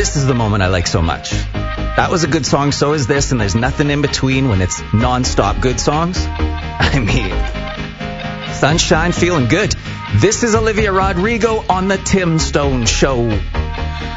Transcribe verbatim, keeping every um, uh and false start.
This is the moment I like so much. That was a good song, so is this, and there's nothing in between when it's non-stop good songs. I mean, sunshine, feeling good. This is Olivia Rodrigo on the Tim Stone Show.